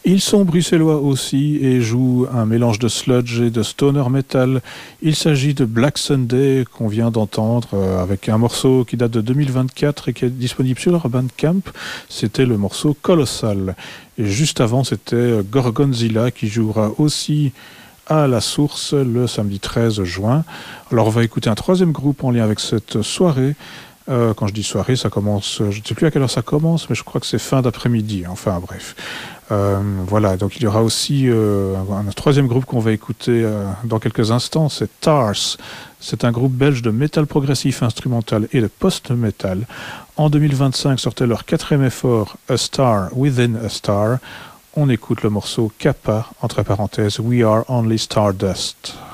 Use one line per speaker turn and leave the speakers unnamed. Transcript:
Ils sont bruxellois aussi et jouent un mélange de sludge et de stoner metal. Il s'agit de Black Sunday qu'on vient d'entendre avec un morceau qui date de 2024 et qui est disponible sur leur Bandcamp. C'était le morceau Colossal. Et juste avant, c'était Gorgonzilla qui jouera aussi à la Source le samedi 13 juin. Alors on va écouter un troisième groupe en lien avec cette soirée. Quand je dis soirée, ça commence, je ne sais plus à quelle heure ça commence, mais je crois que c'est fin d'après-midi. Enfin bref. Voilà, donc il y aura aussi un troisième groupe qu'on va écouter dans quelques instants, c'est Tars. C'est un groupe belge de métal progressif instrumental et de post-metal. En 2025 sortait leur quatrième effort, A Star Within a Star. On écoute le morceau Kappa, entre parenthèses, We Are Only Stardust.